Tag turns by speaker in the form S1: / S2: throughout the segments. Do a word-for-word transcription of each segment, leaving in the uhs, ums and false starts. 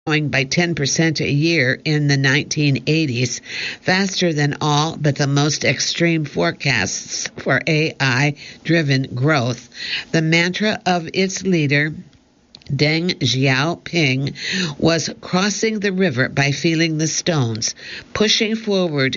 S1: growing by ten percent a year in the nineteen eighties, faster than all but the most extreme forecasts for A I-driven growth. The mantra of its leader, Deng Xiaoping, was crossing the river by feeling the stones, pushing forward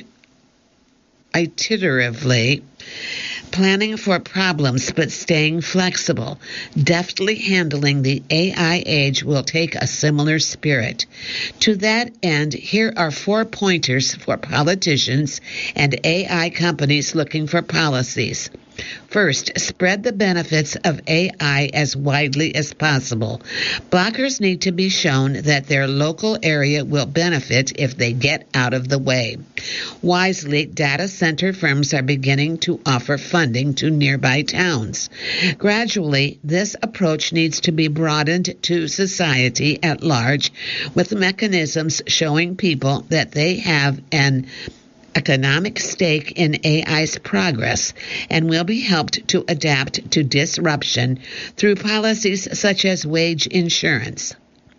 S1: iteratively, planning for problems but staying flexible. Deftly handling the A I age will take a similar spirit. To that end, here are four pointers for politicians and A I companies looking for policies. First, spread the benefits of A I as widely as possible. Blockers need to be shown that their local area will benefit if they get out of the way. Wisely, data center firms are beginning to offer funding to nearby towns. Gradually, this approach needs to be broadened to society at large, with mechanisms showing people that they have an economic stake in A I's progress and will be helped to adapt to disruption through policies such as wage insurance.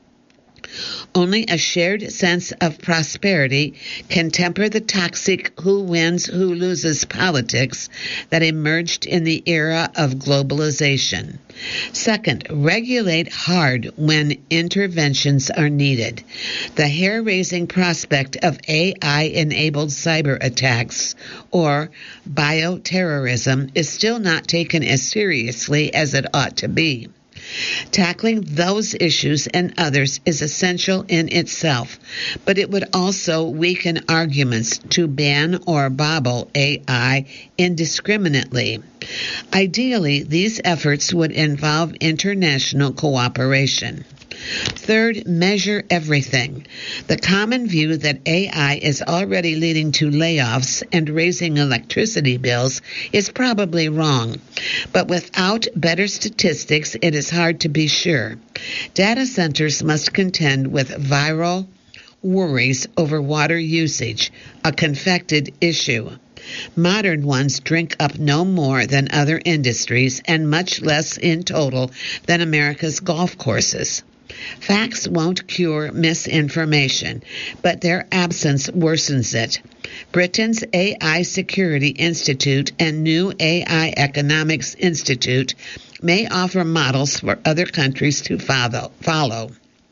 S1: Only a shared sense of prosperity can temper the toxic who wins, who loses politics that emerged in the era of globalization. Second, regulate hard when interventions are needed. The hair-raising prospect of A I-enabled cyber attacks or bioterrorism is still not taken as seriously as it ought to be. Tackling those issues and others is essential in itself, but it would also weaken arguments to ban or bobble A I indiscriminately. Ideally, these efforts would involve international cooperation. Third, measure everything. The common view that A I is already leading to layoffs and raising electricity bills is probably wrong. But without better statistics, it is hard to be sure. Data centers must contend with viral worries over water usage, a confected issue. Modern ones drink up no more than other industries and much less in total than America's golf courses. Facts won't cure misinformation, but their absence worsens it. Britain's A I Security Institute and New A I Economics Institute may offer models for other countries to follow. follow.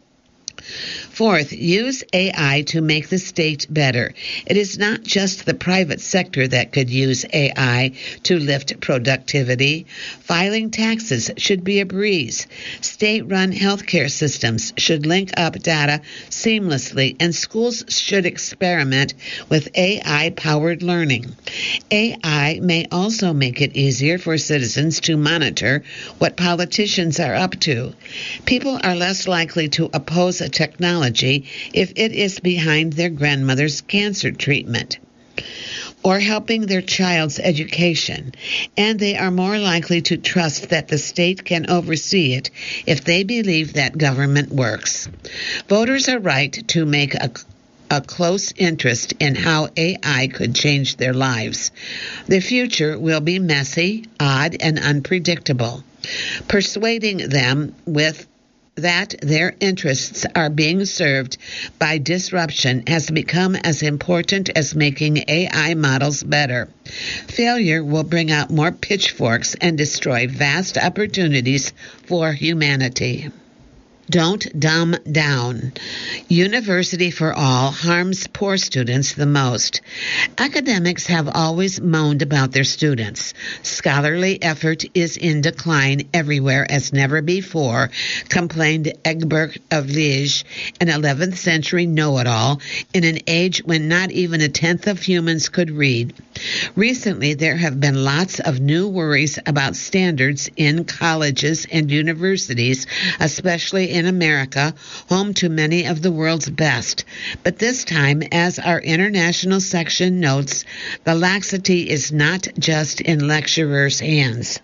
S1: Fourth, use A I to make the state better. It is not just the private sector that could use A I to lift productivity. Filing taxes should be a breeze. State-run healthcare systems should link up data seamlessly, and schools should experiment with A I-powered learning. A I may also make it easier for citizens to monitor what politicians are up to. People are less likely to oppose a technology if it is behind their grandmother's cancer treatment or helping their child's education, and they are more likely to trust that the state can oversee it if they believe that government works. Voters are right to make a a close interest in how A I could change their lives. The future will be messy, odd, and unpredictable. Persuading them with that their interests are being served by disruption has become as important as making A I models better. Failure will bring out more pitchforks and destroy vast opportunities for humanity. Don't dumb down. University for all harms poor students the most. Academics have always moaned about their students. Scholarly effort is in decline everywhere as never before, complained Egbert of Liege, an eleventh century know-it-all, in an age when not even a tenth of humans could read. Recently, there have been lots of new worries about standards in colleges and universities, especially in America, home to many of the world's best. But this time, as our international section notes, the laxity is not just in lecturers' hands.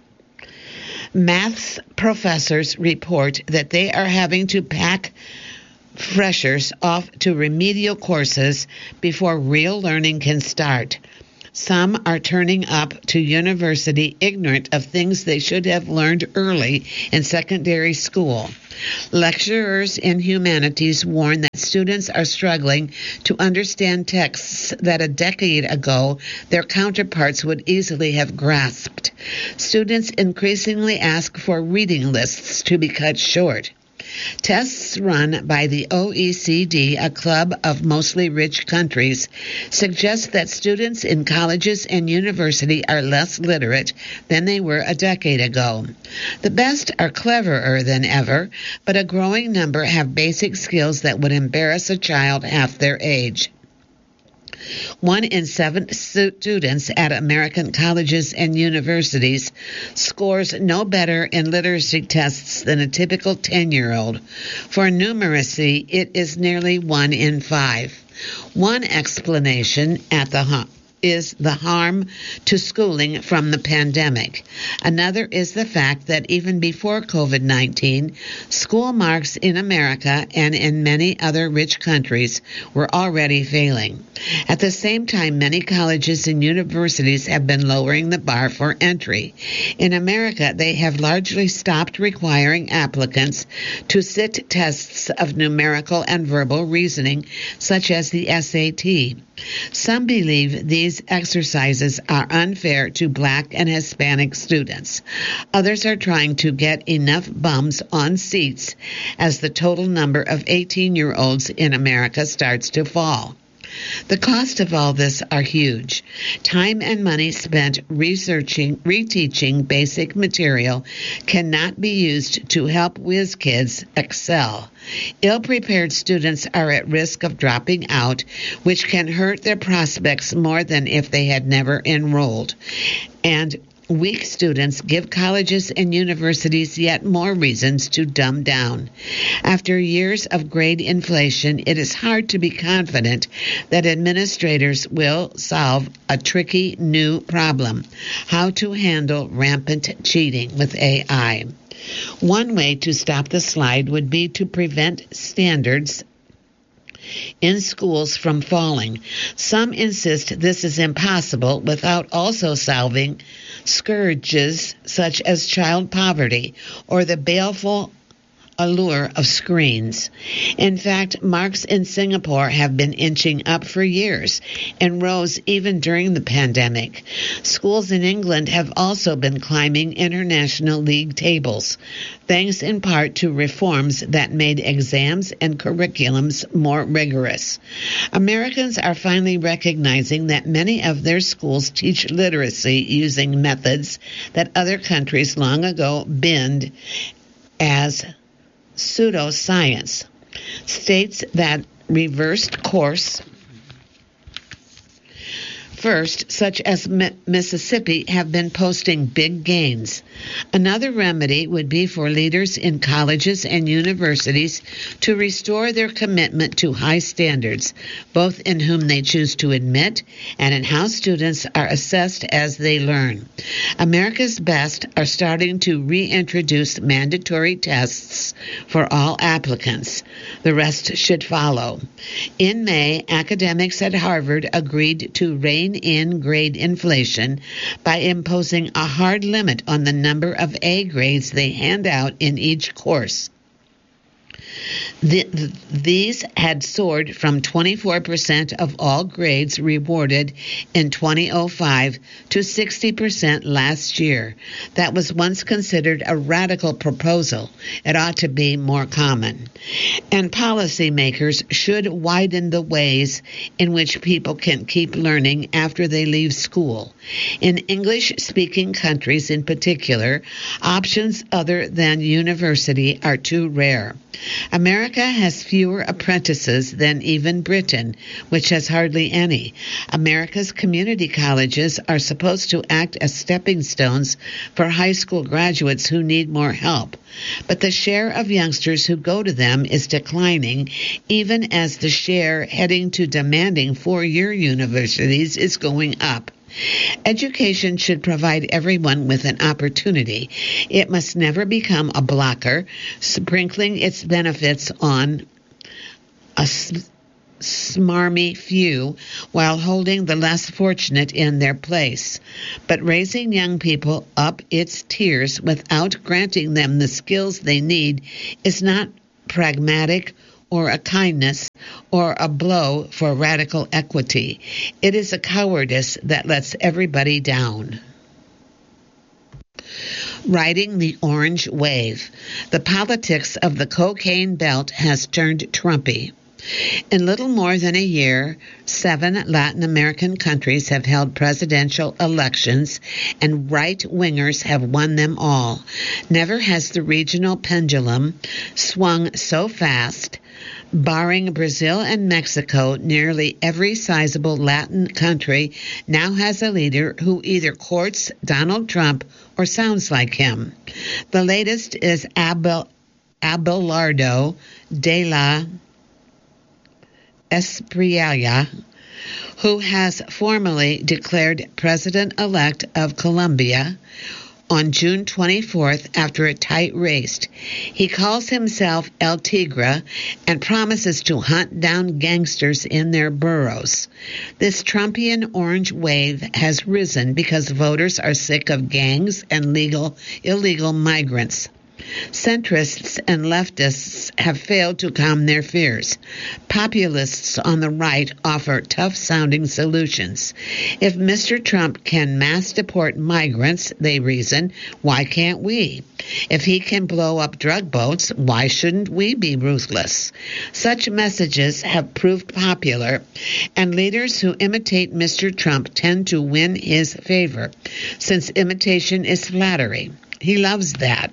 S1: Maths professors report that they are having to pack freshers off to remedial courses before real learning can start. Some are turning up to university ignorant of things they should have learned early in secondary school. Lecturers in humanities warn that students are struggling to understand texts that a decade ago their counterparts would easily have grasped. Students increasingly ask for reading lists to be cut short. Tests run by the O E C D, a club of mostly rich countries, suggest that students in colleges and universities are less literate than they were a decade ago. The best are cleverer than ever, but a growing number have basic skills that would embarrass a child half their age. One in seven students at American colleges and universities scores no better in literacy tests than a typical ten-year-old. For numeracy, it is nearly one in five. One explanation at the is the harm to schooling from the pandemic. Another is the fact that even before COVID nineteen, school marks in America and in many other rich countries were already failing. At the same time, many colleges and universities have been lowering the bar for entry. In America, they have largely stopped requiring applicants to sit tests of numerical and verbal reasoning, such as the S A T. Some believe these exercises are unfair to Black and Hispanic students. Others are trying to get enough bums on seats as the total number of eighteen-year-olds in America starts to fall. The cost of all this are huge. Time and money spent researching, reteaching basic material cannot be used to help whiz kids excel. Ill-prepared students are at risk of dropping out, which can hurt their prospects more than if they had never enrolled. And weak students give colleges and universities yet more reasons to dumb down. After years of grade inflation, it is hard to be confident that administrators will solve a tricky new problem: how to handle rampant cheating with A I. One way to stop the slide would be to prevent standards in schools from falling. Some insist this is impossible without also solving scourges such as child poverty or the baleful allure of screens. In fact, marks in Singapore have been inching up for years and rose even during the pandemic. Schools in England have also been climbing international league tables, thanks in part to reforms that made exams and curriculums more rigorous. Americans are finally recognizing that many of their schools teach literacy using methods that other countries long ago binned as pseudoscience. States that reversed course first, such as Mississippi, have been posting big gains. Another remedy would be for leaders in colleges and universities to restore their commitment to high standards, both in whom they choose to admit and in how students are assessed as they learn. America's best are starting to reintroduce mandatory tests for all applicants. The rest should follow. In May, academics at Harvard agreed to rein in grade inflation by imposing a hard limit on the number of A grades they hand out in each course. The, the, these had soared from twenty-four percent of all grades rewarded in two thousand five to sixty percent last year. That was once considered a radical proposal. It ought to be more common. And policymakers should widen the ways in which people can keep learning after they leave school. In English-speaking countries in particular, options other than university are too rare. America has fewer apprentices than even Britain, which has hardly any. America's community colleges are supposed to act as stepping stones for high school graduates who need more help. But the share of youngsters who go to them is declining, even as the share heading to demanding four-year universities is going up. Education should provide everyone with an opportunity. It must never become a blocker, sprinkling its benefits on a smarmy few while holding the less fortunate in their place. But raising young people up its tiers without granting them the skills they need is not pragmatic or a kindness or a blow for radical equity. It is a cowardice that lets everybody down. Riding the orange wave. The politics of the cocaine belt has turned Trumpy. In little more than a year, seven Latin American countries have held presidential elections, and right-wingers have won them all. Never has the regional pendulum swung so fast. Barring Brazil and Mexico, nearly every sizable Latin country now has a leader who either courts Donald Trump or sounds like him. The latest is Abel, Abelardo de la Espriella, who has formally declared president-elect of Colombia on June twenty-fourth after a tight race. He calls himself El Tigre and promises to hunt down gangsters in their burrows. This Trumpian orange wave has risen because voters are sick of gangs and legal illegal migrants. Centrists and leftists have failed to calm their fears. Populists on the right offer tough-sounding solutions. If Mister Trump can mass deport migrants, they reason, why can't we? If he can blow up drug boats, why shouldn't we be ruthless? Such messages have proved popular, and leaders who imitate Mister Trump tend to win his favor, since imitation is flattery. He loves that.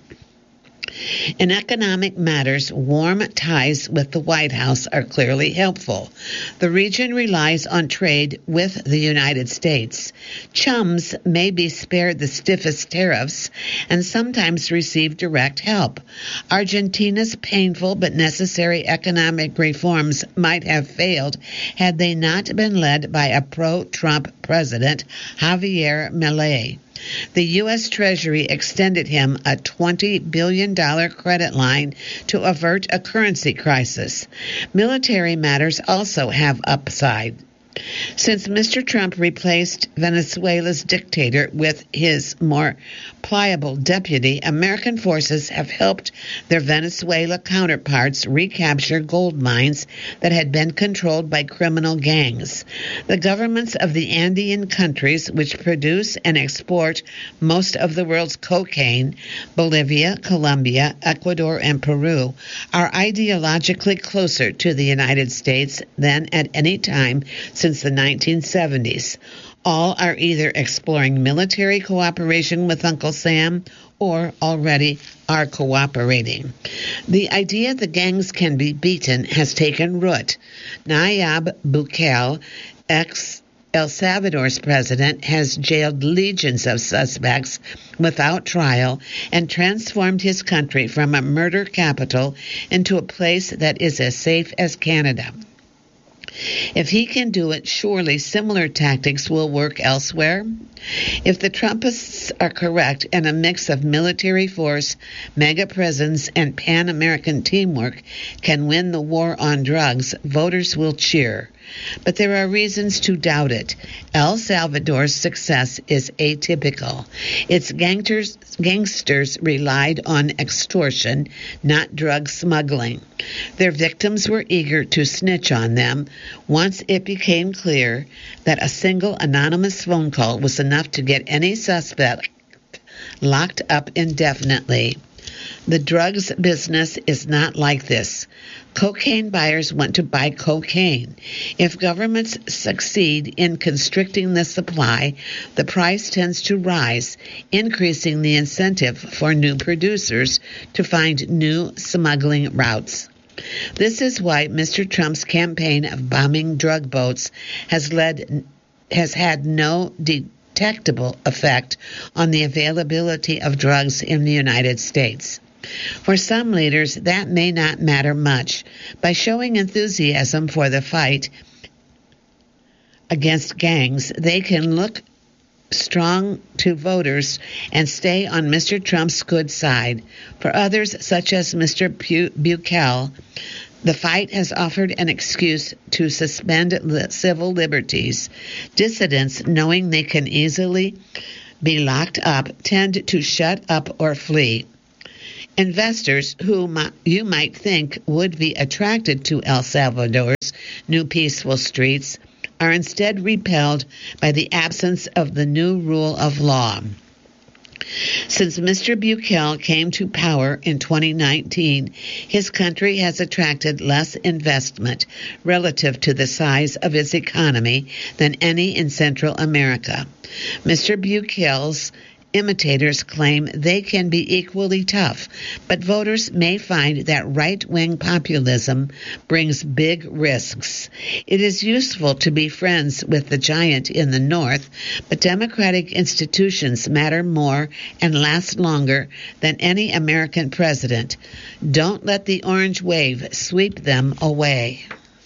S1: In economic matters, warm ties with the White House are clearly helpful. The region relies on trade with the United States. Chums may be spared the stiffest tariffs and sometimes receive direct help. Argentina's painful but necessary economic reforms might have failed had they not been led by a pro-Trump president, Javier Milei. The U S. Treasury extended him a twenty billion dollars credit line to avert a currency crisis. Military matters also have upside. Since Mister Trump replaced Venezuela's dictator with his more pliable deputy, American forces have helped their Venezuela counterparts recapture gold mines that had been controlled by criminal gangs. The governments of the Andean countries, which produce and export most of the world's cocaine, Bolivia, Colombia, Ecuador, and Peru, are ideologically closer to the United States than at any time since the nineteen seventies. All are either exploring military cooperation with Uncle Sam or already are cooperating. The idea the gangs can be beaten has taken root. Nayib Bukele, ex El Salvador's president, has jailed legions of suspects without trial and transformed his country from a murder capital into a place that is as safe as Canada. If he can do it, surely similar tactics will work elsewhere. If the Trumpists are correct and a mix of military force, mega prisons, and Pan-American teamwork can win the war on drugs, voters will cheer. But there are reasons to doubt it. El Salvador's success is atypical. Its gangsters, gangsters relied on extortion, not drug smuggling. Their victims were eager to snitch on them once it became clear that a single anonymous phone call was enough to get any suspect locked up indefinitely. The drugs business is not like this. Cocaine buyers want to buy cocaine. If governments succeed in constricting the supply, the price tends to rise, increasing the incentive for new producers to find new smuggling routes. This is why Mister Trump's campaign of bombing drug boats has led has had no detectable effect on the availability of drugs in the United States. For some leaders, that may not matter much. By showing enthusiasm for the fight against gangs, they can look strong to voters and stay on Mister Trump's good side. For others, such as Mister Bukele, The fight has offered an excuse to suspend li- civil liberties. Dissidents, knowing they can easily be locked up, tend to shut up or flee. Investors who mi- you might think would be attracted to El Salvador's new peaceful streets are instead repelled by the absence of the new rule of law. Since Mister Bukele came to power in twenty nineteen, his country has attracted less investment relative to the size of its economy than any in Central America. Mister Bukele's imitators claim they can be equally tough, but voters may find that right-wing populism brings big risks. It is useful to be friends with the giant in the north, but democratic institutions matter more and last longer than any American president. Don't let the orange wave sweep them away.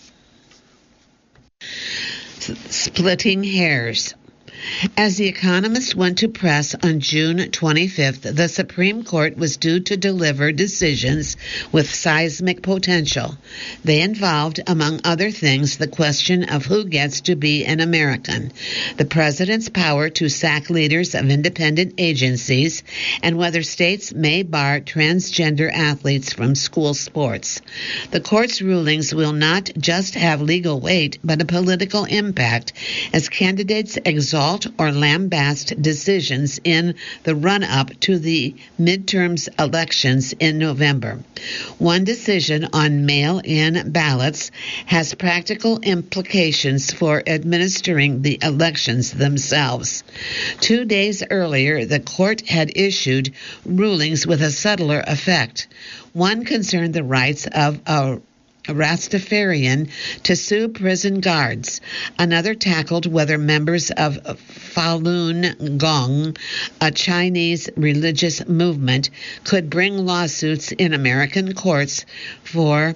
S1: S- splitting hairs. As The Economist went to press on June twenty-fifth, the Supreme Court was due to deliver decisions with seismic potential. They involved, among other things, the question of who gets to be an American, the president's power to sack leaders of independent agencies, and whether states may bar transgender athletes from school sports. The court's rulings will not just have legal weight, but a political impact, as candidates exalt or lambast decisions in the run-up to the midterms elections in November. One decision on mail-in ballots has practical implications for administering the elections themselves. Two days earlier, the court had issued rulings with a subtler effect. One concerned the rights of a Rastafarian to sue prison guards. Another tackled whether members of Falun Gong, a Chinese religious movement, could bring lawsuits in American courts for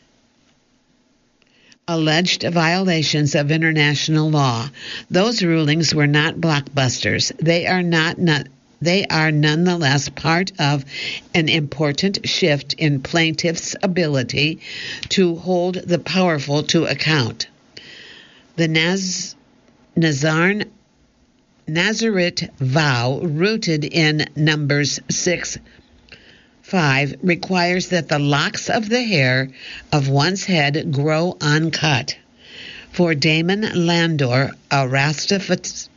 S1: alleged violations of international law. Those rulings were not blockbusters. They are not, not They are nonetheless part of an important shift in plaintiffs' ability to hold the powerful to account. The Naz- Nazarn Nazarite vow, rooted in Numbers six five, requires that the locks of the hair of one's head grow uncut. For Damon Landor, a Rastafarian,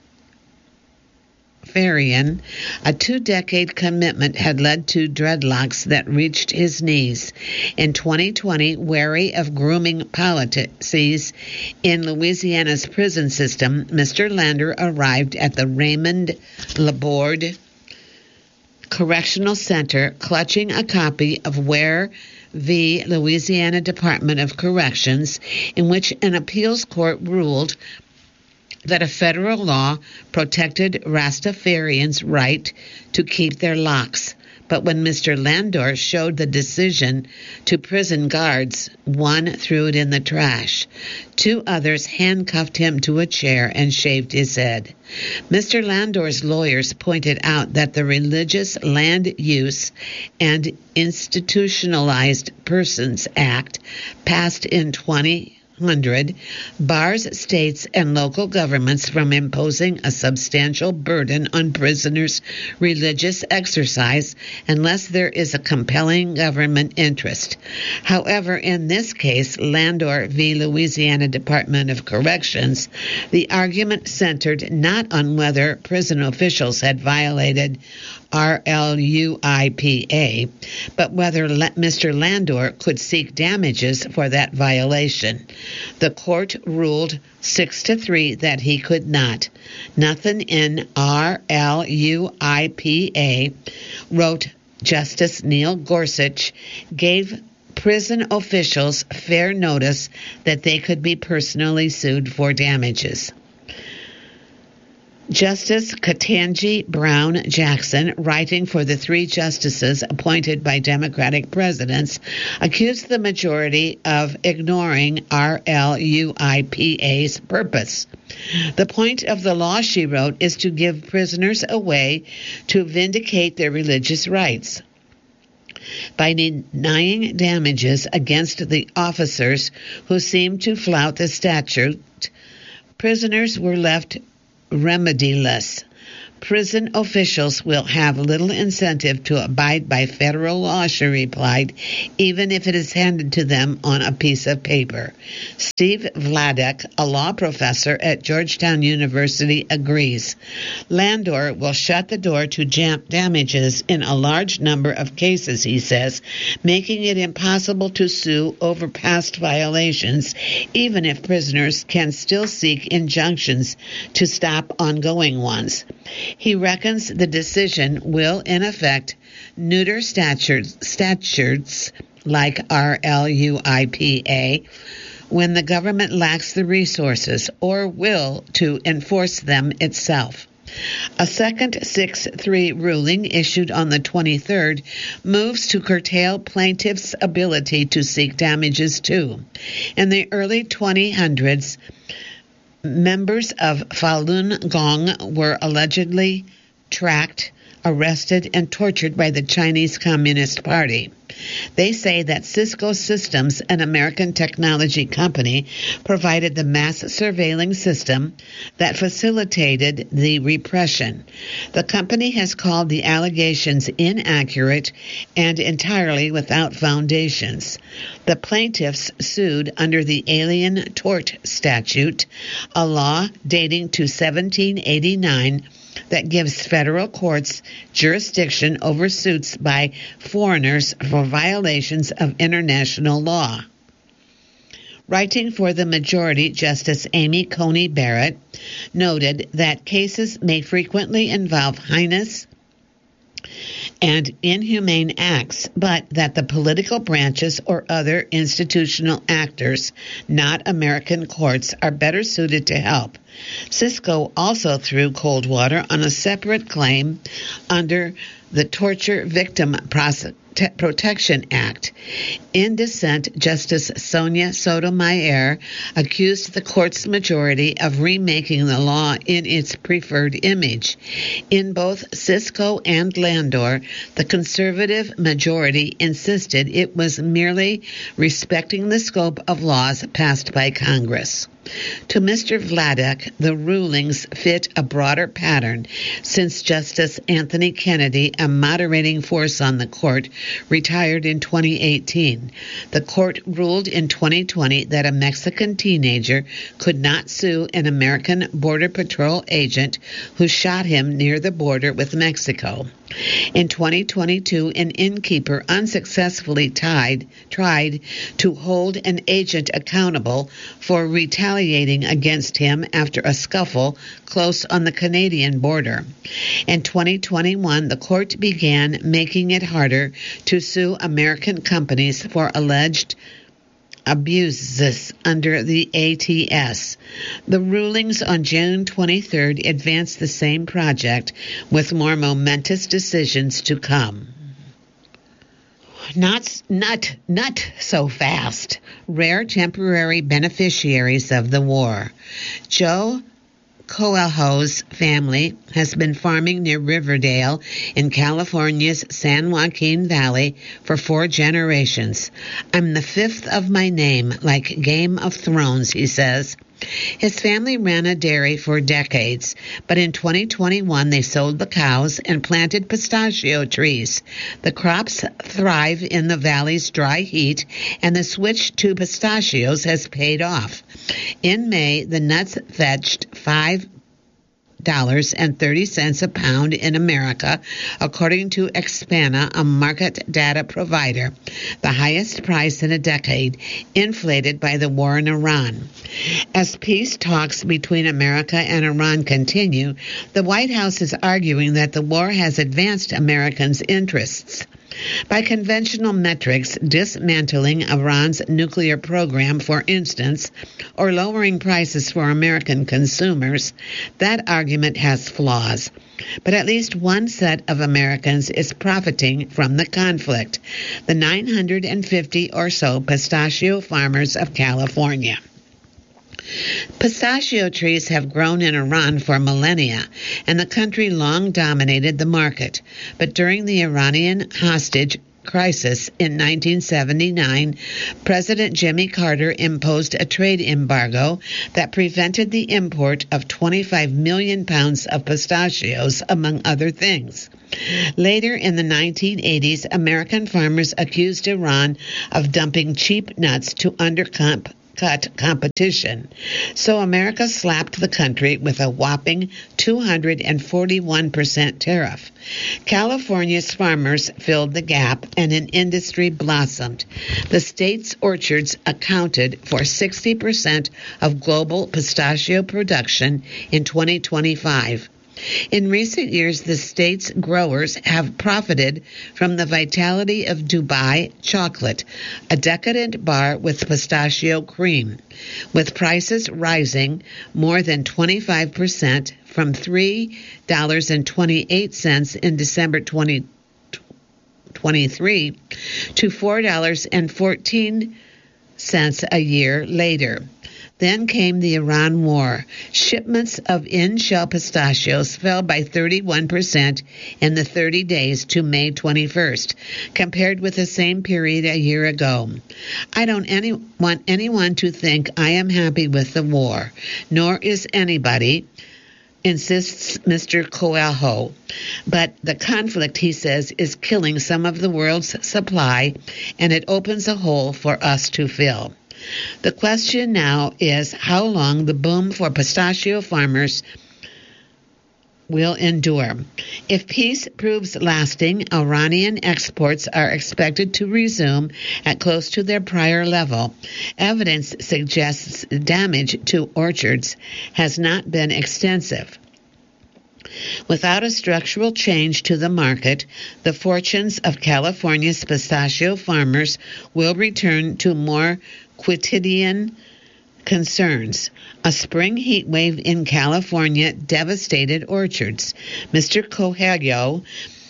S1: a two-decade commitment had led to dreadlocks that reached his knees. In twenty twenty, wary of grooming policies in Louisiana's prison system, Mister Lander arrived at the Raymond Laborde Correctional Center clutching a copy of Ware v. Louisiana Department of Corrections, in which an appeals court ruled that a federal law protected Rastafarians' right to keep their locks. But when Mister Landor showed the decision to prison guards, one threw it in the trash. Two others handcuffed him to a chair and shaved his head. Mister Landor's lawyers pointed out that the Religious Land Use and Institutionalized Persons Act, passed in twenty hundred, bars states and local governments from imposing a substantial burden on prisoners' religious exercise unless there is a compelling government interest. However, in this case, Landor v. Louisiana Department of Corrections, the argument centered not on whether prison officials had violated R L U I P A, but whether Mister Landor could seek damages for that violation. The court ruled six to three that he could not. Nothing in R L U I P A, wrote Justice Neil Gorsuch, gave prison officials fair notice that they could be personally sued for damages. Justice Ketanji Brown Jackson, writing for the three justices appointed by Democratic presidents, accused the majority of ignoring R L U I P A's purpose. The point of the law, she wrote, is to give prisoners a way to vindicate their religious rights. By denying damages against the officers who seemed to flout the statute, prisoners were left remediless. Prison officials will have little incentive to abide by federal law, she replied, even if it is handed to them on a piece of paper. Steve Vladek, a law professor at Georgetown University, agrees. Landor will shut the door to jam- damages in a large number of cases, he says, making it impossible to sue over past violations, even if prisoners can still seek injunctions to stop ongoing ones. He reckons the decision will, in effect, neuter statutes, statutes like R L U I P A when the government lacks the resources or will to enforce them itself. A second six three ruling issued on the twenty-third moves to curtail plaintiffs' ability to seek damages too. In the early twenty hundreds, members of Falun Gong were allegedly tracked, arrested, and tortured by the Chinese Communist Party. They say that Cisco Systems, an American technology company, provided the mass surveilling system that facilitated the repression. The company has called the allegations inaccurate and entirely without foundations. The plaintiffs sued under the Alien Tort Statute, a law dating to seventeen eighty-nine that gives federal courts jurisdiction over suits by foreigners for violations of international law. Writing for the majority, Justice Amy Coney Barrett noted that cases may frequently involve heinous and inhumane acts, but that the political branches or other institutional actors, not American courts, are better suited to help. Cisco also threw cold water on a separate claim under the Torture Victim Prose- Te- Protection Act. In dissent, Justice Sonia Sotomayor accused the court's majority of remaking the law in its preferred image. In both Cisco and Landor, the conservative majority insisted it was merely respecting the scope of laws passed by Congress. To Mister Vladek, the rulings fit a broader pattern since Justice Anthony Kennedy, a moderating force on the court, retired in twenty eighteen. The court ruled in twenty twenty that a Mexican teenager could not sue an American Border Patrol agent who shot him near the border with Mexico. In twenty twenty-two, an innkeeper unsuccessfully tied, tried to hold an agent accountable for retaliating against him after a scuffle close on the Canadian border. In twenty twenty-one, the court began making it harder to sue American companies for alleged abuses under the A T S. The rulings on June twenty-third advanced the same project, with more momentous decisions to come. Not, not, not so fast. Rare temporary beneficiaries of the war. Joe Coelho's family has been farming near Riverdale in California's San Joaquin Valley for four generations. I'm the fifth of my name, like Game of Thrones, he says. His family ran a dairy for decades, but in twenty twenty-one they sold the cows and planted pistachio trees. The crops thrive in the valley's dry heat, and the switch to pistachios has paid off. In May, the nuts fetched five dollars and thirty cents a pound in America, according to Expana, a market data provider, the highest price in a decade, inflated by the war in Iran. As peace talks between America and Iran continue, the White House is arguing that the war has advanced Americans' interests. By conventional metrics, dismantling Iran's nuclear program, for instance, or lowering prices for American consumers, that argument has flaws. But at least one set of Americans is profiting from the conflict, the nine hundred fifty or so pistachio farmers of California. Pistachio trees have grown in Iran for millennia, and the country long dominated the market. But during the Iranian hostage crisis in nineteen seventy-nine, President Jimmy Carter imposed a trade embargo that prevented the import of twenty-five million pounds of pistachios, among other things. Later in the nineteen eighties, American farmers accused Iran of dumping cheap nuts to undercut competition. So America slapped the country with a whopping two hundred forty-one percent tariff. California's farmers filled the gap and an industry blossomed. The state's orchards accounted for sixty percent of global pistachio production in twenty twenty-five. In recent years, the state's growers have profited from the vitality of Dubai chocolate, a decadent bar with pistachio cream, with prices rising more than twenty-five percent from three dollars and twenty-eight cents in December twenty twenty-three to four dollars and fourteen cents a year later. Then came the Iran War. Shipments of in-shell pistachios fell by thirty-one percent in the thirty days to May twenty-first, compared with the same period a year ago. I don't any, want anyone to think I am happy with the war, nor is anybody, insists Mister Coelho. But the conflict, he says, is killing some of the world's supply, and it opens a hole for us to fill. The question now is how long the boom for pistachio farmers will endure. If peace proves lasting, Iranian exports are expected to resume at close to their prior level. Evidence suggests damage to orchards has not been extensive. Without a structural change to the market, the fortunes of California's pistachio farmers will return to more quotidian concerns. A spring heat wave in California devastated orchards. Mister Coelho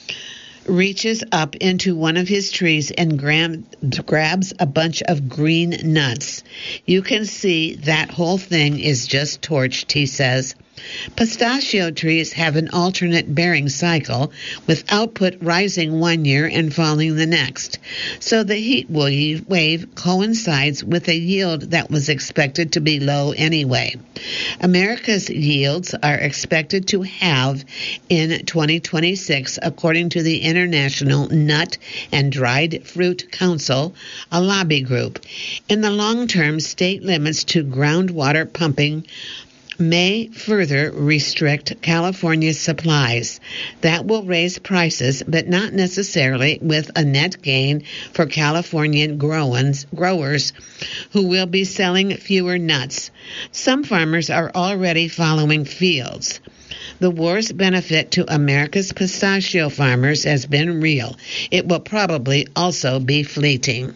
S1: reaches up into one of his trees and gram- grabs a bunch of green nuts. You can see that whole thing is just torched, he says. Pistachio trees have an alternate bearing cycle, with output rising one year and falling the next. So the heat wave coincides with a yield that was expected to be low anyway. America's yields are expected to halve in twenty twenty-six, according to the International Nut and Dried Fruit Council, a lobby group. In the long term, state limits to groundwater pumping may further restrict California's supplies. That will raise prices, but not necessarily with a net gain for Californian growers, growers who will be selling fewer nuts. Some farmers are already following fields. The war's benefit to America's pistachio farmers has been real. It will probably also be fleeting.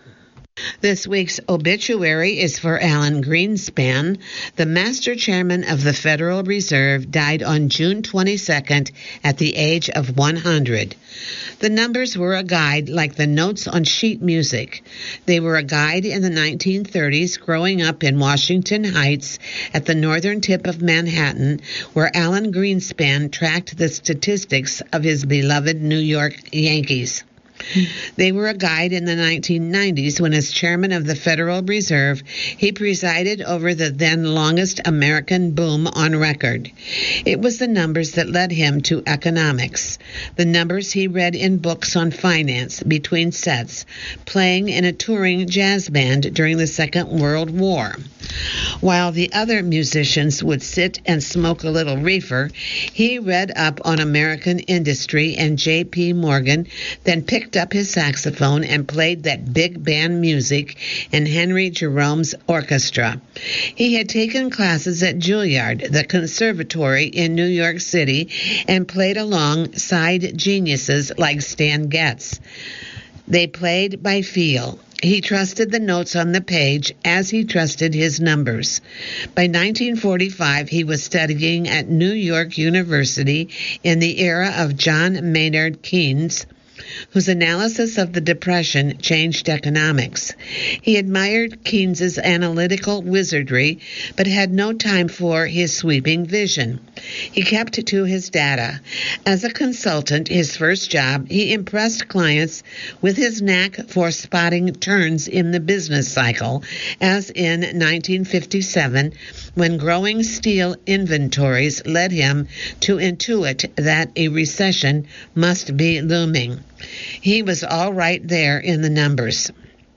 S1: This week's obituary is for Alan Greenspan. The master chairman of the Federal Reserve died on June twenty-second at the age of one hundred. The numbers were a guide like the notes on sheet music. They were a guide in the nineteen thirties, growing up in Washington Heights at the northern tip of Manhattan, where Alan Greenspan tracked the statistics of his beloved New York Yankees. They were a guide in the nineteen nineties when, as chairman of the Federal Reserve, he presided over the then longest American boom on record. It was the numbers that led him to economics, the numbers he read in books on finance between sets, playing in a touring jazz band during the Second World War. While the other musicians would sit and smoke a little reefer, he read up on American industry and J P Morgan, then picked up his saxophone and played that big band music in Henry Jerome's orchestra. He had taken classes at Juilliard, the conservatory in New York City, and played alongside geniuses like Stan Getz. They played by feel. He trusted the notes on the page as he trusted his numbers. By nineteen forty-five, he was studying at New York University in the era of John Maynard Keynes, whose analysis of the Depression changed economics. He admired Keynes's analytical wizardry, but had no time for his sweeping vision. He kept to his data. As a consultant, his first job, he impressed clients with his knack for spotting turns in the business cycle, as in nineteen fifty-seven, when growing steel inventories led him to intuit that a recession must be looming. He was all right there in the numbers.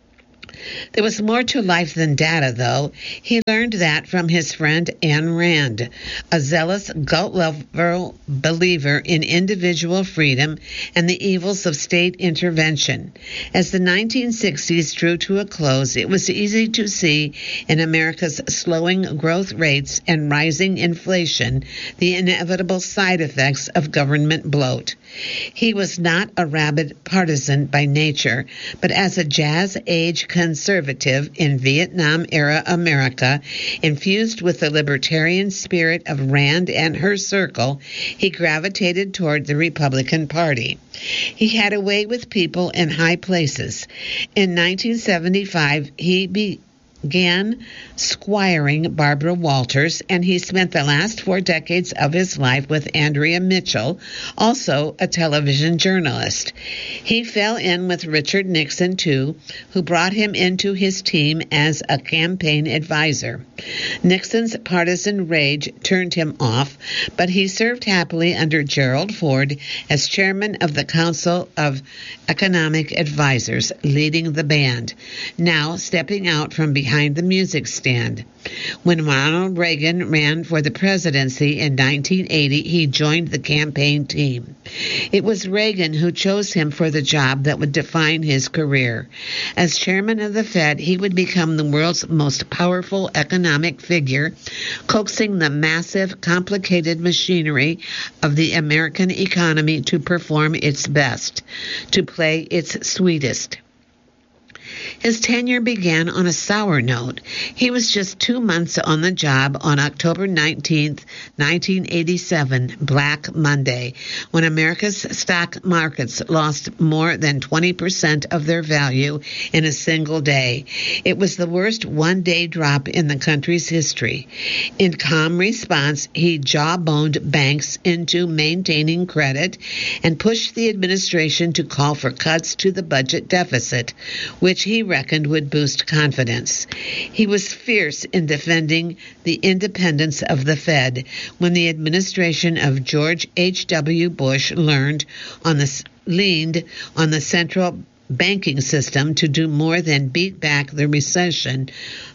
S1: There was more to life than data, though. He learned that from his friend Ayn Rand, a zealous, gut-level believer in individual freedom and the evils of state intervention. As the nineteen sixties drew to a close, it was easy to see in America's slowing growth rates and rising inflation the inevitable side effects of government bloat. He was not a rabid partisan by nature, but as a jazz-age conservative in Vietnam-era America, infused with the libertarian spirit of Rand and her circle, he gravitated toward the Republican Party. He had a way with people in high places. In nineteen seventy-five, he be began squiring Barbara Walters, and he spent the last four decades of his life with Andrea Mitchell, also a television journalist. He fell in with Richard Nixon, too, who brought him into his team as a campaign advisor. Nixon's partisan rage turned him off, but he served happily under Gerald Ford as chairman of the Council of Economic Advisors, leading the band, now stepping out from behind behind the music stand. When Ronald Reagan ran for the presidency in nineteen eighty, he joined the campaign team. It was Reagan who chose him for the job that would define his career. As chairman of the Fed, he would become the world's most powerful economic figure, coaxing the massive, complicated machinery of the American economy to perform its best, to play its sweetest. His tenure began on a sour note. He was just two months on the job on October nineteenth, nineteen eighty-seven, Black Monday, when America's stock markets lost more than twenty percent of their value in a single day. It was the worst one-day drop in the country's history. In calm response, he jawboned banks into maintaining credit and pushed the administration to call for cuts to the budget deficit, which he reckoned would boost confidence. He was fierce in defending the independence of the Fed when the administration of George H W. Bush learned on the, leaned on the central banking system to do more than beat back the recession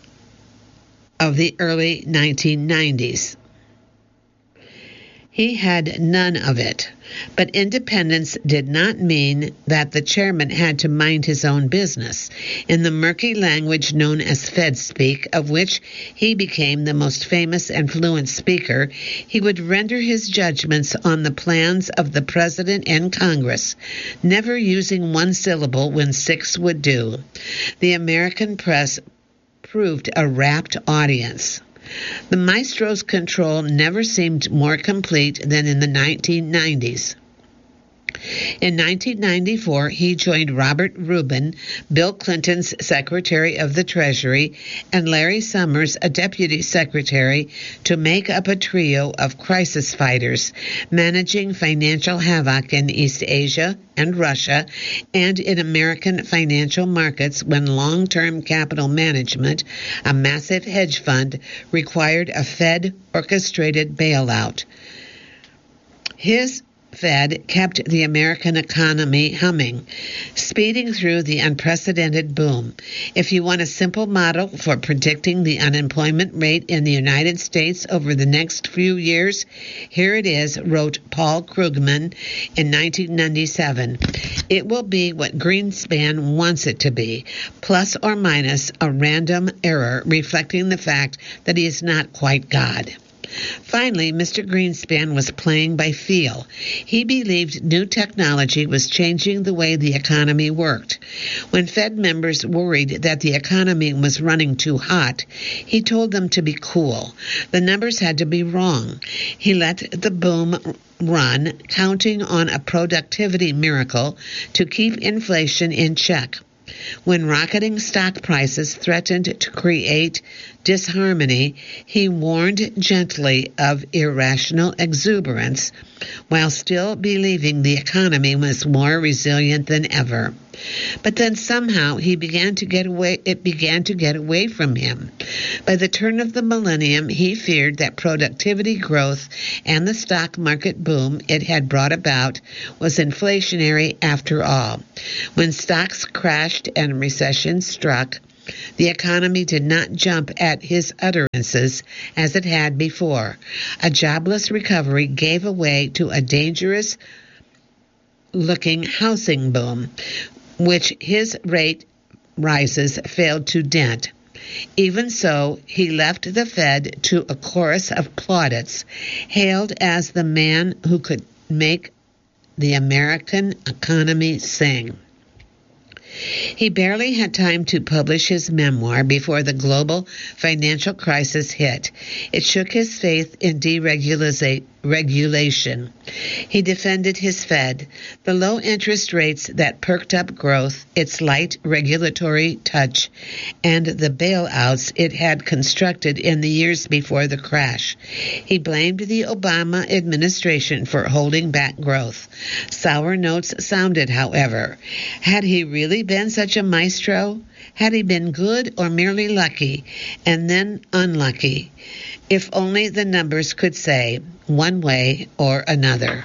S1: of the early nineteen nineties. He had none of it. But independence did not mean that the chairman had to mind his own business. In the murky language known as Fed speak, of which he became the most famous and fluent speaker, he would render his judgments on the plans of the president and Congress, never using one syllable when six would do. The American press proved a rapt audience. The maestro's control never seemed more complete than in the nineteen nineties. In nineteen ninety-four, he joined Robert Rubin, Bill Clinton's Secretary of the Treasury, and Larry Summers, a Deputy Secretary, to make up a trio of crisis fighters, managing financial havoc in East Asia and Russia and in American financial markets when long-term capital management, a massive hedge fund, required a Fed-orchestrated bailout. His Fed kept the American economy humming, speeding through the unprecedented boom. If you want a simple model for predicting the unemployment rate in the United States over the next few years, here it is, wrote Paul Krugman in nineteen ninety-seven. It will be what Greenspan wants it to be, plus or minus a random error reflecting the fact that he is not quite God. Finally, Mister Greenspan was playing by feel. He believed new technology was changing the way the economy worked. When Fed members worried that the economy was running too hot, he told them to be cool. The numbers had to be wrong. He let the boom run, counting on a productivity miracle to keep inflation in check. When rocketing stock prices threatened to create disharmony, he warned gently of irrational exuberance, while still believing the economy was more resilient than ever. But then somehow he began to get away, it began to get away from him. By the turn of the millennium, he feared that productivity growth and the stock market boom it had brought about was inflationary after all. When stocks crashed and recession struck, the economy did not jump at his utterances as it had before. A jobless recovery gave way to a dangerous-looking housing boom, which his rate rises failed to dent. Even so, he left the Fed to a chorus of plaudits, hailed as the man who could make the American economy sing. He barely had time to publish his memoir before the global financial crisis hit. It shook his faith in deregulation. He defended his Fed, the low interest rates that perked up growth, its light regulatory touch, and the bailouts it had constructed in the years before the crash. He blamed the Obama administration for holding back growth. Sour notes sounded, however. Had he really been such a maestro? Had he been good or merely lucky, and then unlucky? If only the numbers could say one way or another.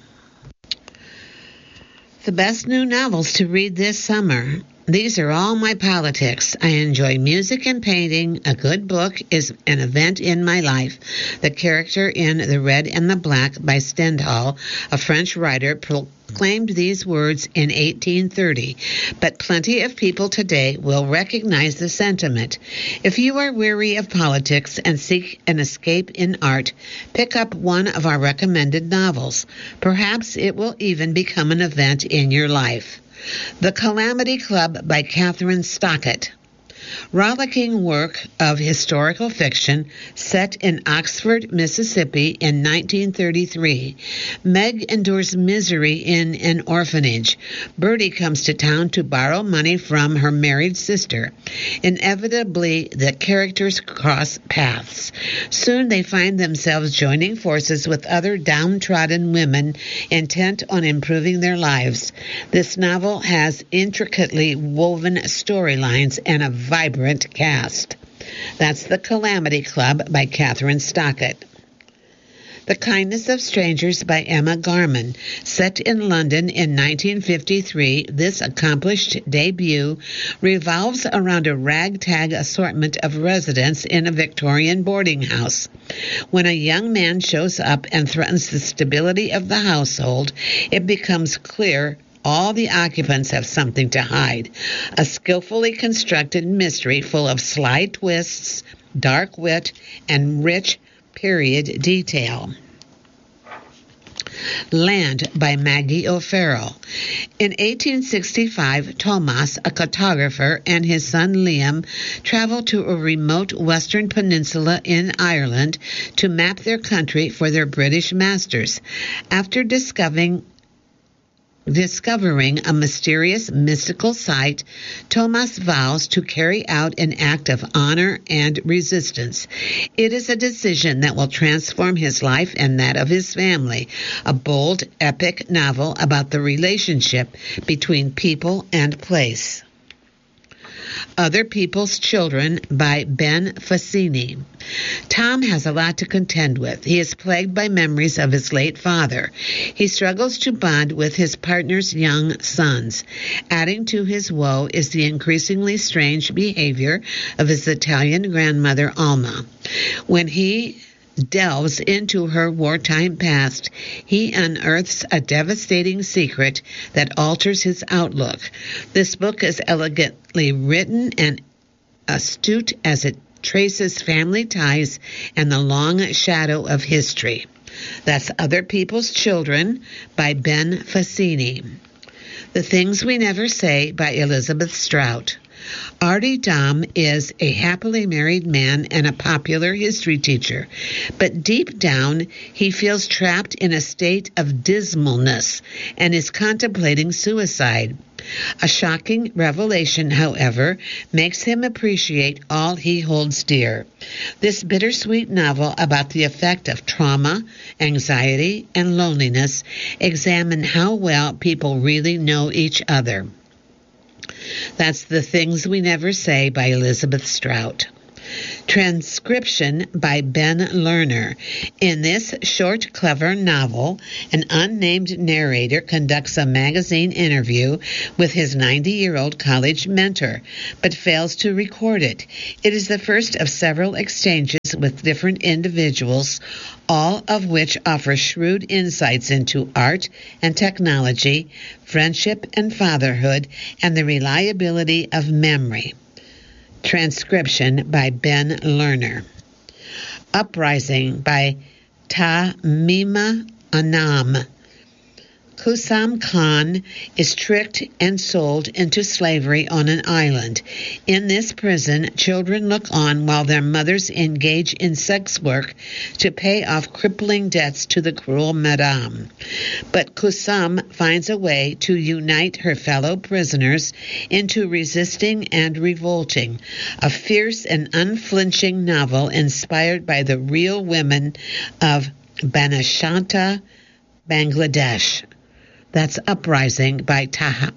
S1: The best new novels to read this summer. These are all my politics. I enjoy music and painting. A good book is an event in my life. The character in The Red and the Black by Stendhal, a French writer, proclaimed these words in eighteen thirty, but plenty of people today will recognize the sentiment. If you are weary of politics and seek an escape in art, pick up one of our recommended novels. Perhaps it will even become an event in your life. The Calamity Club by Kathryn Stockett. Rollicking work of historical fiction set in Oxford, Mississippi in nineteen thirty-three. Meg endures misery in an orphanage. Bertie comes to town to borrow money from her married sister. Inevitably, the characters cross paths. Soon they find themselves joining forces with other downtrodden women intent on improving their lives. This novel has intricately woven storylines and a vibrant cast. That's The Calamity Club by Kathryn Stockett. The Kindness of Strangers by Emma Garman. Set in London in nineteen fifty-three, this accomplished debut revolves around a ragtag assortment of residents in a Victorian boarding house. When a young man shows up and threatens the stability of the household, it becomes clear all the occupants have something to hide. A skillfully constructed mystery full of sly twists, dark wit, and rich period detail. Land by Maggie O'Farrell. In eighteen sixty-five, Thomas, a cartographer, and his son Liam traveled to a remote western peninsula in Ireland to map their country for their British masters. After discovering Discovering a mysterious, mystical site, Thomas vows to carry out an act of honor and resistance. It is a decision that will transform his life and that of his family. A bold, epic novel about the relationship between people and place. Other People's Children by Ben Fassini. Tom has a lot to contend with. He is plagued by memories of his late father. He struggles to bond with his partner's young sons. Adding to his woe is the increasingly strange behavior of his Italian grandmother, Alma. When he delves into her wartime past, he unearths a devastating secret that alters his outlook. This book is elegantly written and astute as it traces family ties and the long shadow of history. That's Other People's Children by Ben Fassini. The Things We Never Say by Elizabeth Strout. Artie Dom is a happily married man and a popular history teacher, but deep down he feels trapped in a state of dismalness and is contemplating suicide. A shocking revelation, however, makes him appreciate all he holds dear. This bittersweet novel about the effect of trauma, anxiety, and loneliness examine how well people really know each other. That's The Things We Never Say by Elizabeth Strout. Transcription by Ben Lerner. In this short, clever novel, an unnamed narrator conducts a magazine interview with his ninety-year-old college mentor, but fails to record it. It is the first of several exchanges with different individuals, all of which offer shrewd insights into art and technology, friendship and fatherhood, and the reliability of memory. Transcription by Ben Lerner. Uprising by Tamima Anam. Kusam Khan is tricked and sold into slavery on an island. In this prison, children look on while their mothers engage in sex work to pay off crippling debts to the cruel madame. But Kusam finds a way to unite her fellow prisoners into resisting and revolting, a fierce and unflinching novel inspired by the real women of Banashanta, Bangladesh. That's Uprising by Ta-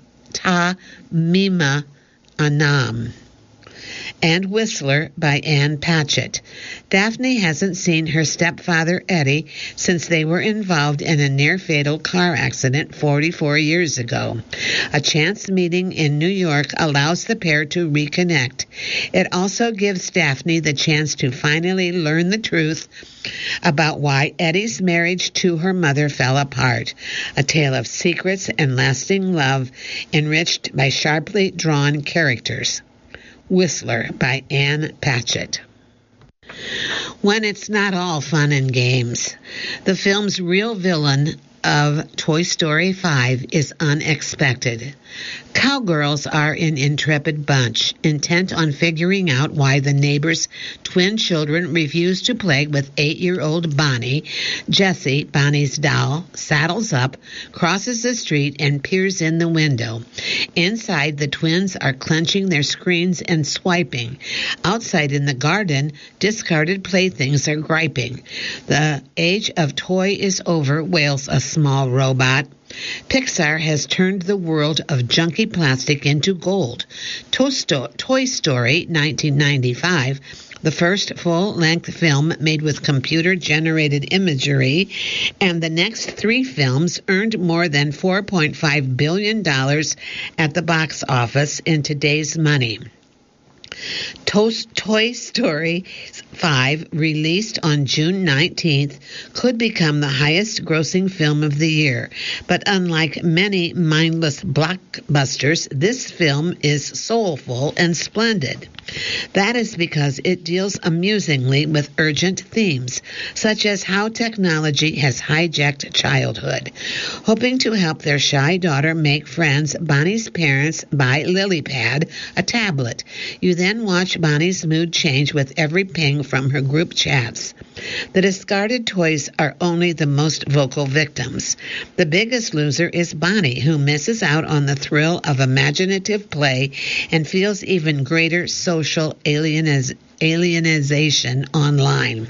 S1: Tamima Anam. And Whistler by Ann Patchett. Daphne hasn't seen her stepfather Eddie since they were involved in a near-fatal car accident forty-four years ago. A chance meeting in New York allows the pair to reconnect. It also gives Daphne the chance to finally learn the truth about why Eddie's marriage to her mother fell apart. A tale of secrets and lasting love enriched by sharply drawn characters. Whistler by Ann Patchett. When It's Not All Fun and Games. The film's real villain of Toy Story five is unexpected. Cowgirls are an intrepid bunch, intent on figuring out why the neighbor's twin children refuse to play with eight-year-old Bonnie. Jessie, Bonnie's doll, saddles up, crosses the street, and peers in the window. Inside, the twins are clenching their screens and swiping. Outside in the garden, discarded playthings are griping. The age of toy is over, wails a small robot. Pixar has turned the world of junky plastic into gold. Toy Story nineteen ninety-five, the first full-length film made with computer-generated imagery, and the next three films earned more than four point five billion dollars at the box office in today's money. Toy Story five, released on June nineteenth, could become the highest-grossing film of the year. But unlike many mindless blockbusters, this film is soulful and splendid. That is because it deals amusingly with urgent themes, such as how technology has hijacked childhood. Hoping to help their shy daughter make friends, Bonnie's parents buy LilyPad, a tablet. You then watch Bonnie's mood change with every ping from her group chats. The discarded toys are only the most vocal victims. The biggest loser is Bonnie, who misses out on the thrill of imaginative play and feels even greater social alieniz- alienization online.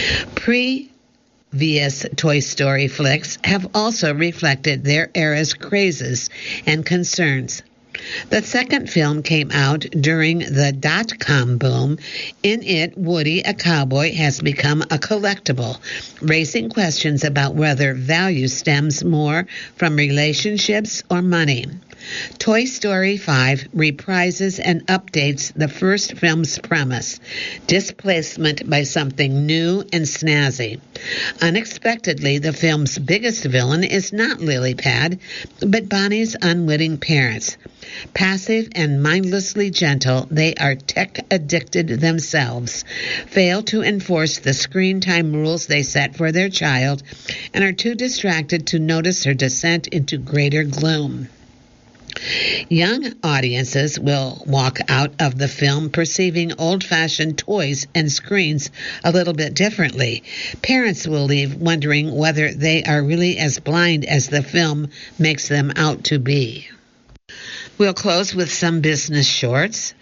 S1: Previous Toy Story flicks have also reflected their era's crazes and concerns. The second film came out during the dot-com boom. In it, Woody, a cowboy, has become a collectible, raising questions about whether value stems more from relationships or money. Toy Story five reprises and updates the first film's premise, displacement by something new and snazzy. Unexpectedly, the film's biggest villain is not LilyPad, but Bonnie's unwitting parents. Passive and mindlessly gentle, they are tech-addicted themselves, fail to enforce the screen time rules they set for their child, and are too distracted to notice her descent into greater gloom. Young audiences will walk out of the film perceiving old-fashioned toys and screens a little bit differently. Parents will leave wondering whether they are really as blind as the film makes them out to be. We'll close with some business shorts.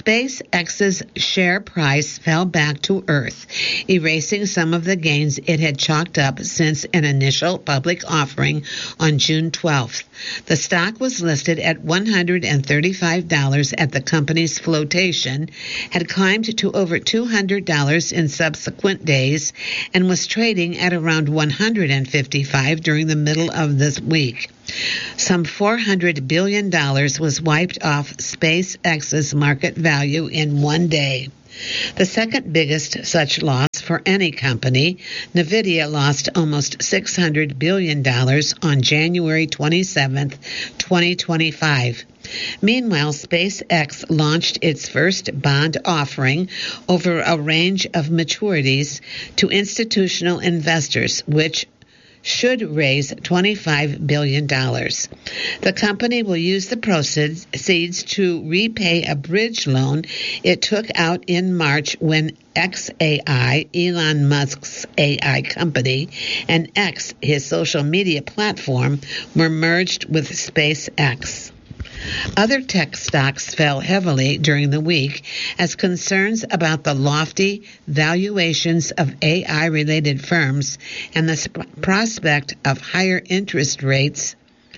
S1: SpaceX's share price fell back to earth, erasing some of the gains it had chalked up since an initial public offering on June twelfth. The stock was listed at one hundred thirty-five dollars at the company's flotation, had climbed to over two hundred dollars in subsequent days, and was trading at around one hundred fifty-five dollars during the middle of this week. Some four hundred billion dollars was wiped off SpaceX's market value in one day. The second biggest such loss for any company, NVIDIA lost almost six hundred billion dollars on January twenty-seventh, twenty twenty-five. Meanwhile, SpaceX launched its first bond offering over a range of maturities to institutional investors, which should raise twenty-five billion dollars. The company will use the proceeds to repay a bridge loan it took out in March when X A I, Elon Musk's A I company, and X, his social media platform, were merged with SpaceX. Other tech stocks fell heavily during the week as concerns about the lofty valuations of A I-related firms and the sp- prospect of higher interest rates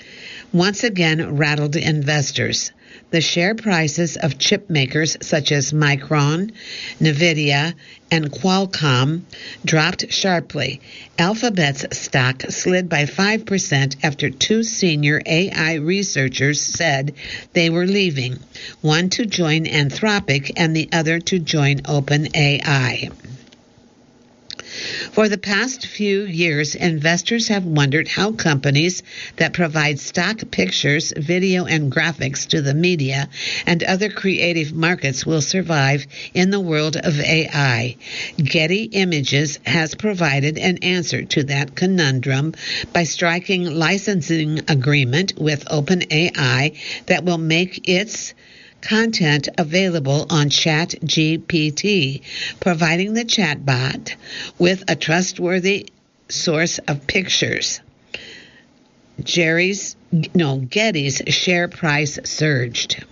S1: once again rattled investors. The share prices of chip makers such as Micron, NVIDIA, and Qualcomm dropped sharply. Alphabet's stock slid by five percent after two senior A I researchers said they were leaving, one to join Anthropic and the other to join OpenAI. For the past few years, investors have wondered how companies that provide stock pictures, video, and graphics to the media and other creative markets will survive in the world of A I. Getty Images has provided an answer to that conundrum by striking licensing agreement with OpenAI that will make its content available on ChatGPT, providing the chatbot with a trustworthy source of pictures. Jerry's, no, Getty's share price surged.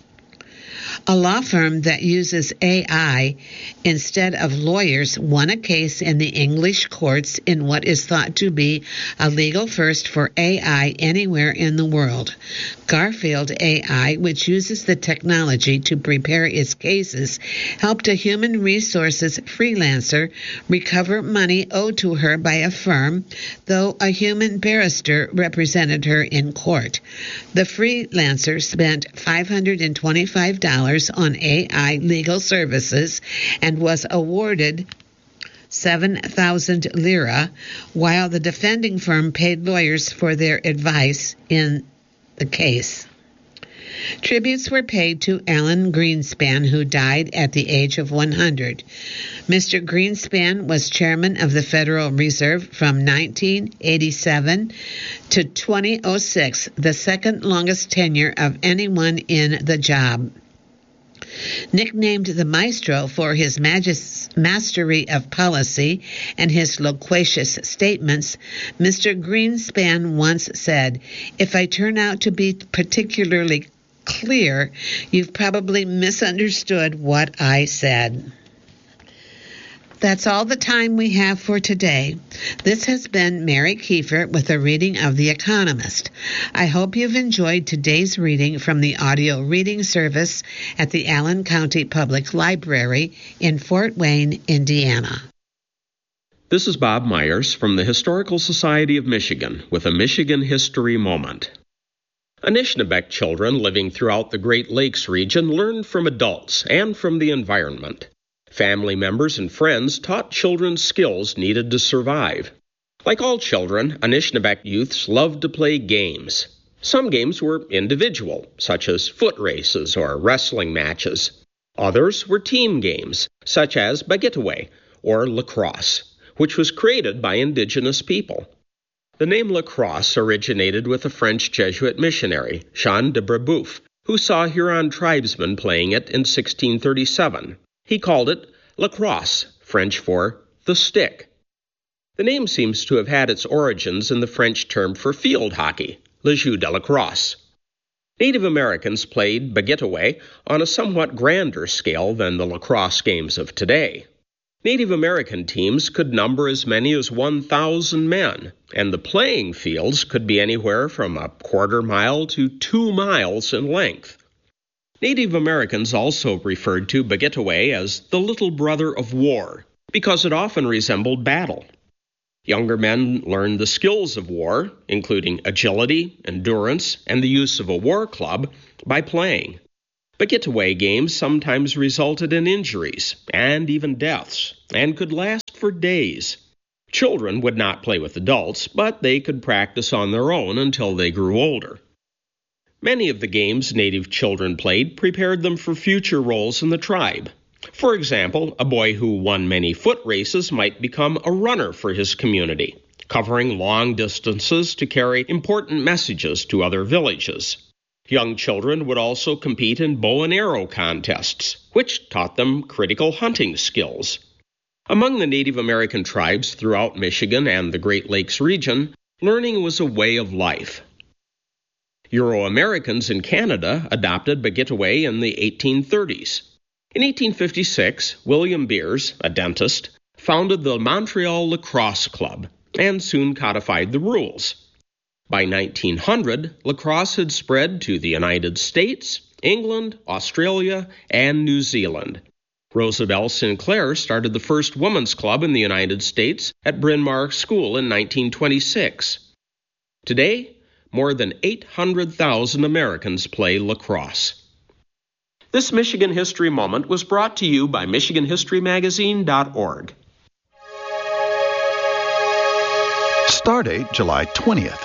S1: A law firm that uses A I instead of lawyers won a case in the English courts in what is thought to be a legal first for A I anywhere in the world. Garfield A I, which uses the technology to prepare its cases, helped a human resources freelancer recover money owed to her by a firm, though a human barrister represented her in court. The freelancer spent five hundred twenty-five dollars on A I legal services and was awarded seven thousand lira, while the defending firm paid lawyers for their advice in the case. Tributes were paid to Alan Greenspan, who died at the age of one hundred. Mister Greenspan was chairman of the Federal Reserve from nineteen eighty-seven to two thousand six, the second longest tenure of anyone in the job. Nicknamed the Maestro for his magis- mastery of policy and his loquacious statements, Mister Greenspan once said, "If I turn out to be particularly clear, you've probably misunderstood what I said." That's all the time we have for today. This has been Mary Kiefer with a reading of The Economist. I hope you've enjoyed today's reading from the audio reading service at the Allen County Public Library in Fort Wayne, Indiana.
S2: This is Bob Myers from the Historical Society of Michigan with a Michigan History Moment. Anishinaabeg children living throughout the Great Lakes region learned from adults and from the environment. Family members and friends taught children skills needed to survive. Like all children, Anishinaabeg youths loved to play games. Some games were individual, such as foot races or wrestling matches. Others were team games, such as Bagitaway or lacrosse, which was created by indigenous people. The name lacrosse originated with a French Jesuit missionary, Jean de Brebeuf, who saw Huron tribesmen playing it in sixteen thirty-seven. He called it lacrosse, French for the stick. The name seems to have had its origins in the French term for field hockey, le jeu de lacrosse. Native Americans played baguette on a somewhat grander scale than the lacrosse games of today. Native American teams could number as many as one thousand men, and the playing fields could be anywhere from a quarter mile to two miles in length. Native Americans also referred to baguette as the little brother of war, because it often resembled battle. Younger men learned the skills of war, including agility, endurance, and the use of a war club, by playing. Baguette games sometimes resulted in injuries and even deaths, and could last for days. Children would not play with adults, but they could practice on their own until they grew older. Many of the games native children played prepared them for future roles in the tribe. For example, a boy who won many foot races might become a runner for his community, covering long distances to carry important messages to other villages. Young children would also compete in bow and arrow contests, which taught them critical hunting skills. Among the Native American tribes throughout Michigan and the Great Lakes region, learning was a way of life. Euro-Americans in Canada adopted baguette in the eighteen thirties. In eighteen fifty-six, William Beers, a dentist, founded the Montreal Lacrosse Club and soon codified the rules. By nineteen hundred, lacrosse had spread to the United States, England, Australia, and New Zealand. Rosabelle Sinclair started the first women's club in the United States at Bryn Mawr School in nineteen twenty-six. Today, more than eight hundred thousand Americans play lacrosse. This Michigan History Moment was brought to you by Michigan History Magazine dot org.
S3: Stardate July twentieth.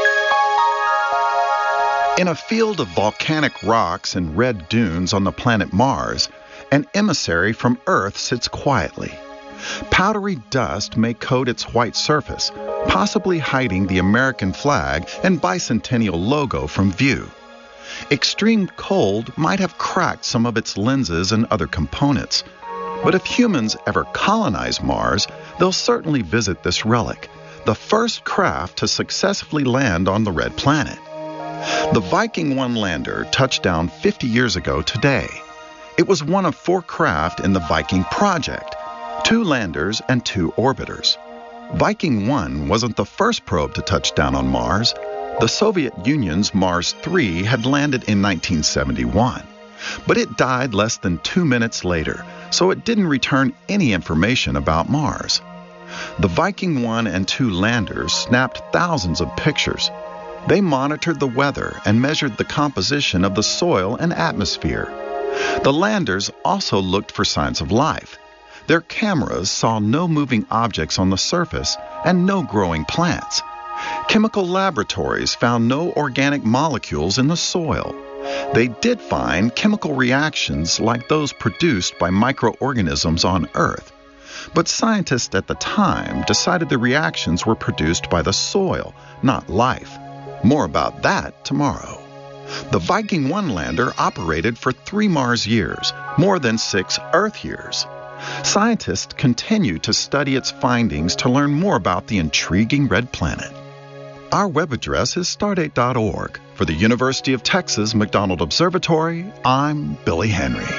S3: In a field of volcanic rocks and red dunes on the planet Mars, an emissary from Earth sits quietly. Powdery dust may coat its white surface, possibly hiding the American flag and bicentennial logo from view. Extreme cold might have cracked some of its lenses and other components. But if humans ever colonize Mars, they'll certainly visit this relic, the first craft to successfully land on the red planet. The Viking one lander touched down fifty years ago today. It was one of four craft in the Viking project, two landers and two orbiters. Viking one wasn't the first probe to touch down on Mars. The Soviet Union's Mars three had landed in nineteen seventy-one, but it died less than two minutes later, so it didn't return any information about Mars. The Viking one and two landers snapped thousands of pictures. They monitored the weather and measured the composition of the soil and atmosphere. The landers also looked for signs of life. Their cameras saw no moving objects on the surface and no growing plants. Chemical laboratories found no organic molecules in the soil. They did find chemical reactions like those produced by microorganisms on Earth. But scientists at the time decided the reactions were produced by the soil, not life. More about that tomorrow. The Viking one lander operated for three Mars years, more than six Earth years. Scientists continue to study its findings to learn more about the intriguing red planet. Our web address is stardate dot org. For the University of Texas McDonald Observatory, I'm Billy Henry.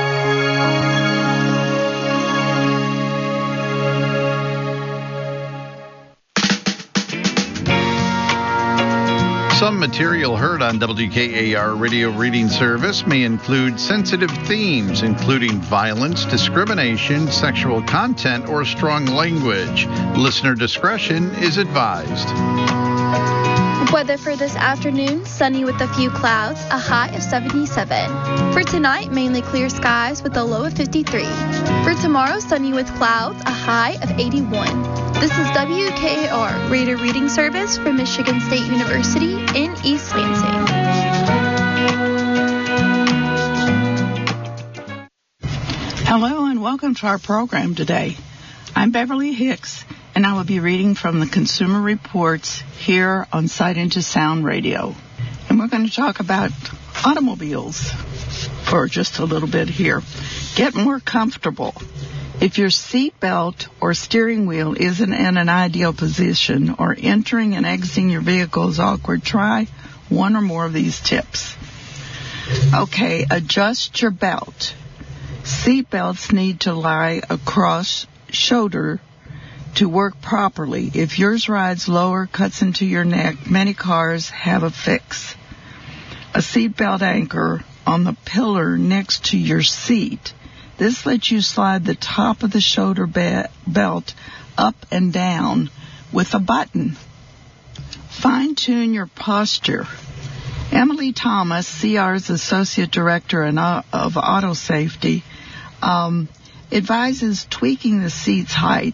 S4: Some material heard on W K A R Radio Reading Service may include sensitive themes, including violence, discrimination, sexual content, or strong language. Listener discretion is advised.
S5: Weather for this afternoon, sunny with a few clouds, a high of seventy-seven. For tonight, mainly clear skies with a low of fifty-three. For tomorrow, sunny with clouds, a high of eighty-one. This is W K A R Radio Reading Service from Michigan State University in East Lansing.
S6: Hello and welcome to our program today. I'm Beverly Hicks. and I will be reading from the Consumer Reports here on Sight Into Sound Radio. And we're going to talk about automobiles for just a little bit here. Get more comfortable. If your seat belt or steering wheel isn't in an ideal position or entering and exiting your vehicle is awkward, try one or more of these tips. Okay, adjust your belt. Seat belts need to lie across shoulder to work properly. If yours rides lower, cuts into your neck, many cars have a fix. A seat belt anchor on the pillar next to your seat. This lets you slide the top of the shoulder be- belt up and down with a button. Fine-tune your posture. Emily Thomas, C R's Associate Director in, uh, of Auto Safety, um, advises tweaking the seat's height